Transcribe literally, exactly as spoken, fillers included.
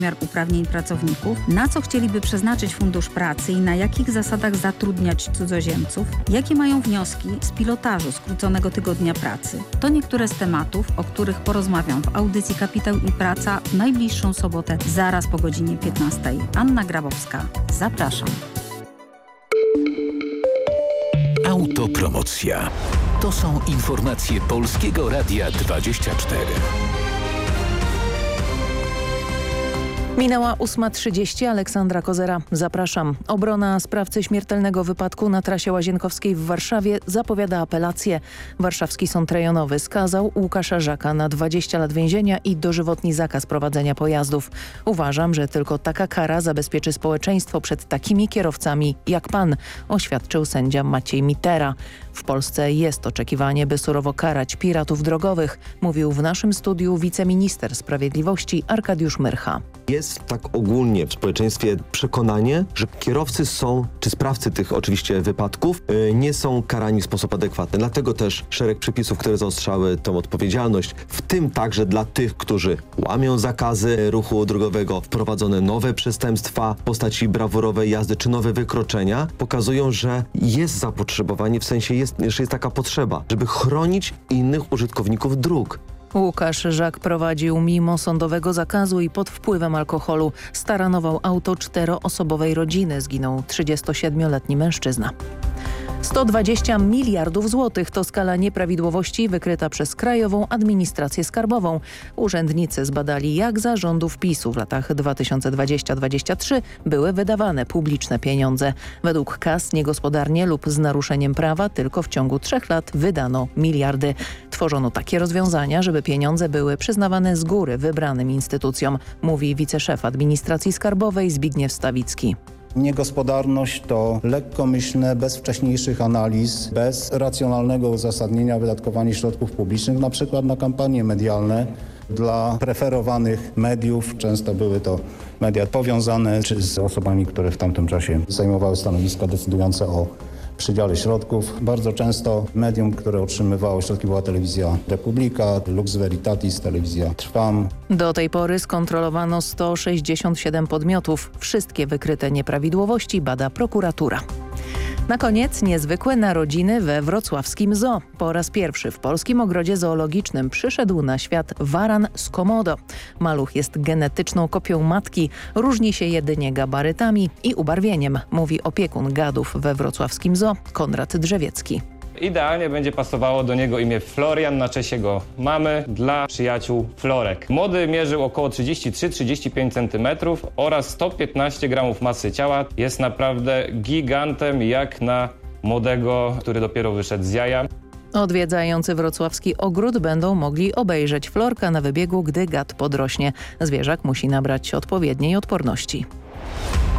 wymiar uprawnień pracowników, na co chcieliby przeznaczyć Fundusz Pracy i na jakich zasadach zatrudniać cudzoziemców, jakie mają wnioski z pilotażu skróconego tygodnia pracy. To niektóre z tematów, o których porozmawiam w audycji Kapitał i Praca w najbliższą sobotę zaraz po godzinie piętnastej. Anna Grabowska. Zapraszam. Autopromocja. To są informacje Polskiego Radia dwadzieścia cztery. Minęła ósma trzydzieści. Aleksandra Kozera. Zapraszam. Obrona sprawcy śmiertelnego wypadku na trasie Łazienkowskiej w Warszawie zapowiada apelację. Warszawski Sąd Rejonowy skazał Łukasza Żaka na dwadzieścia lat więzienia i dożywotni zakaz prowadzenia pojazdów. Uważam, że tylko taka kara zabezpieczy społeczeństwo przed takimi kierowcami jak pan, oświadczył sędzia Maciej Mitera. W Polsce jest oczekiwanie, by surowo karać piratów drogowych, mówił w naszym studiu wiceminister sprawiedliwości Arkadiusz Myrcha. Jest tak ogólnie w społeczeństwie przekonanie, że kierowcy są, czy sprawcy tych oczywiście wypadków, yy, nie są karani w sposób adekwatny. Dlatego też szereg przepisów, które zaostrzały tą odpowiedzialność, w tym także dla tych, którzy łamią zakazy ruchu drogowego, wprowadzone nowe przestępstwa w postaci brawurowej jazdy, czy nowe wykroczenia, pokazują, że jest zapotrzebowanie, w sensie jest, że jest taka potrzeba, żeby chronić innych użytkowników dróg. Łukasz Żak prowadził mimo sądowego zakazu i pod wpływem alkoholu. Staranował auto czteroosobowej rodziny. Zginął trzydziestosiedmioletni mężczyzna. sto dwadzieścia miliardów złotych to skala nieprawidłowości wykryta przez Krajową Administrację Skarbową. Urzędnicy zbadali, jak za rządów PiSu w latach dwa tysiące dwudziestym do dwudziestego trzeciego były wydawane publiczne pieniądze. Według K A S niegospodarnie lub z naruszeniem prawa tylko w ciągu trzech lat wydano miliardy. Tworzono takie rozwiązania, żeby pieniądze były przyznawane z góry wybranym instytucjom, mówi wiceszef Administracji Skarbowej Zbigniew Stawicki. Niegospodarność to lekkomyślne, bez wcześniejszych analiz, bez racjonalnego uzasadnienia wydatkowania środków publicznych, na przykład na kampanie medialne dla preferowanych mediów. Często były to media powiązane czy z osobami, które w tamtym czasie zajmowały stanowiska decydujące o przydziale środków. Bardzo często medium, które otrzymywało środki, była telewizja Republika, Lux Veritatis, telewizja Trwam. Do tej pory skontrolowano sto sześćdziesiąt siedem podmiotów. Wszystkie wykryte nieprawidłowości bada prokuratura. Na koniec niezwykłe narodziny we wrocławskim zoo. Po raz pierwszy w polskim ogrodzie zoologicznym przyszedł na świat waran z Komodo. Maluch jest genetyczną kopią matki, różni się jedynie gabarytami i ubarwieniem, mówi opiekun gadów we wrocławskim zoo Konrad Drzewiecki. Idealnie będzie pasowało do niego imię Florian na cześć jego mamy dla przyjaciół Florek. Młody mierzył około trzydzieści trzy do trzydziestu pięciu centymetrów oraz sto piętnaście gramów masy ciała. Jest naprawdę gigantem jak na młodego, który dopiero wyszedł z jaja. Odwiedzający wrocławski ogród będą mogli obejrzeć Florka na wybiegu, gdy gad podrośnie. Zwierzak musi nabrać odpowiedniej odporności.